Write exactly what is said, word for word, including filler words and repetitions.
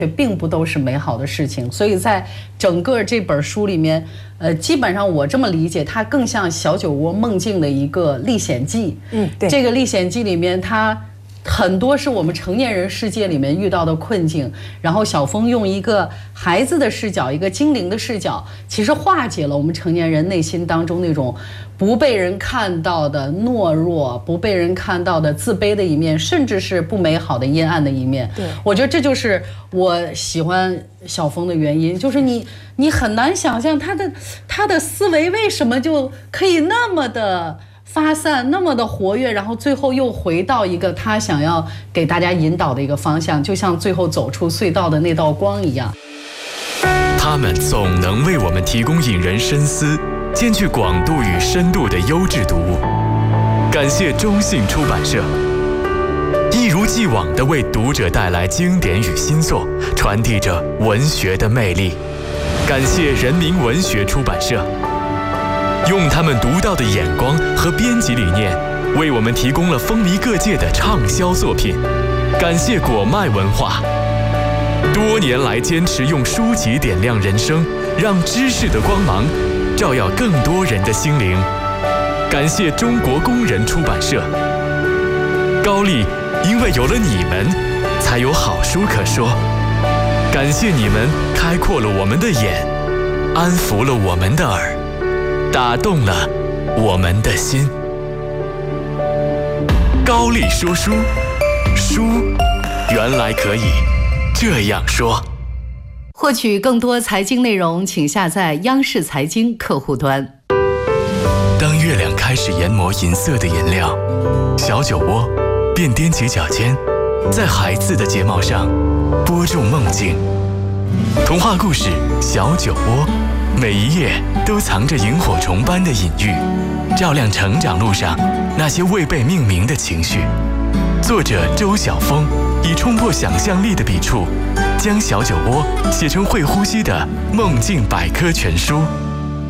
并不都是美好的事情。所以在整个这本书里面，呃，基本上我这么理解，它更像小酒窝梦境的一个历险记。 嗯，对， 这个历险记里面，它很多是我们成年人世界里面遇到的困境，然后小峰用一个孩子的视角，一个精灵的视角，其实化解了我们成年人内心当中那种不被人看到的懦弱，不被人看到的自卑的一面，甚至是不美好的阴暗的一面。 对， 我觉得这就是我喜欢小峰的原因，就是你你很难想象他的他的思维为什么就可以那么的发散，那么的活跃，然后最后又回到一个他想要给大家引导的一个方向，就像最后走出隧道的那道光一样。 他们总能为我们提供引人深思、兼具广度与深度的优质读物。感谢中信出版社，一如既往地为读者带来经典与新作，传递着文学的魅力。感谢人民文学出版社，用他们独到的眼光和编辑理念，为我们提供了风靡各界的畅销作品。感谢果麦文化，多年来坚持用书籍点亮人生，让知识的光芒照耀更多人的心灵。感谢中国工人出版社，高丽，因为有了你们，才有好书可说。感谢你们开阔了我们的眼，安抚了我们的耳，打动了我们的心。高丽说书，书原来可以这样说。 获取更多财经内容，请下载央视财经客户端。 当月亮开始研磨银色的颜料，小酒窝便踮起脚尖，在孩子的睫毛上播种梦境。童话故事《小酒窝》，每一页都藏着萤火虫般的隐喻，照亮成长路上那些未被命名的情绪。作者周晓峰以冲破想象力的笔触，将小酒窝写成会呼吸的梦境百科全书。